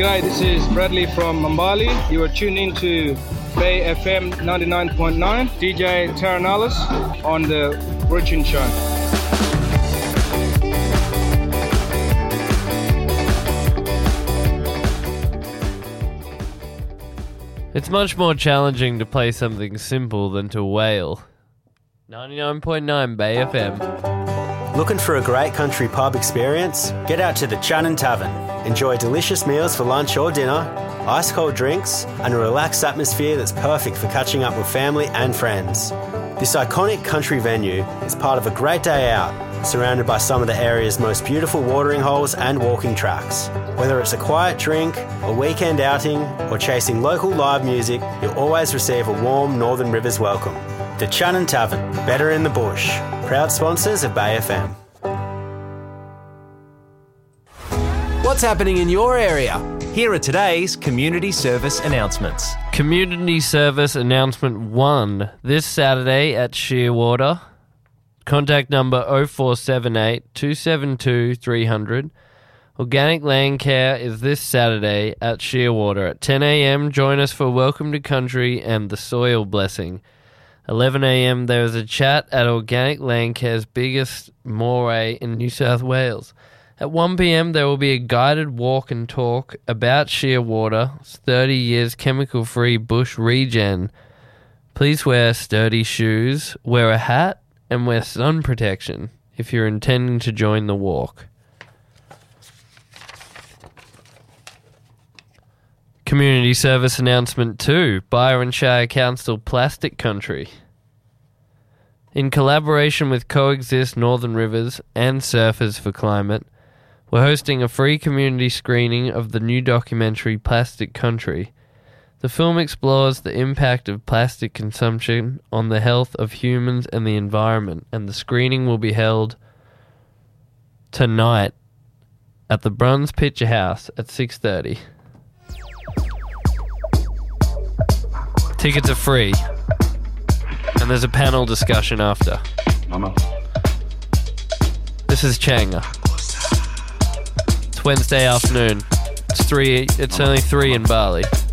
G'day, this is Bradley from Mbali. You are tuned in to Bay FM 99.9, DJ Terranalis on the Virgin Show. It's much more challenging to play something simple than to wail. 99.9 Bay FM. Looking for a great country pub experience? Get out to the Channon Tavern. Enjoy delicious meals for lunch or dinner, ice-cold drinks, and a relaxed atmosphere that's perfect for catching up with family and friends. This iconic country venue is part of a great day out, surrounded by some of the area's most beautiful watering holes and walking tracks. Whether it's a quiet drink, a weekend outing, or chasing local live music, you'll always receive a warm Northern Rivers welcome. The Channon Tavern, better in the bush. Proud sponsors of Bay FM. What's happening in your area? Here are today's community service announcements. Community Service Announcement 1. This Saturday at Shearwater. Contact number 0478 272 300. Organic Land Care is this Saturday at Shearwater at 10 a.m. Join us for Welcome to Country and the Soil Blessing. 11 a.m. there is a chat at Organic Land Care's biggest moray in New South Wales. At 1 p.m. there will be a guided walk and talk about Shearwater's 30 years chemical-free bush regen. Please wear sturdy shoes, wear a hat, and wear sun protection if you're intending to join the walk. Community Service Announcement 2, Byron Shire Council Plastic Country. In collaboration with Coexist Northern Rivers and Surfers for Climate, we're hosting a free community screening of the new documentary Plastic Country. The film explores the impact of plastic consumption on the health of humans and the environment, and the screening will be held tonight at the Bruns Picture House at 6:30. Tickets are free, and there's a panel discussion after. Mama. This is Changa. It's Wednesday afternoon. It's only 3 in Bali.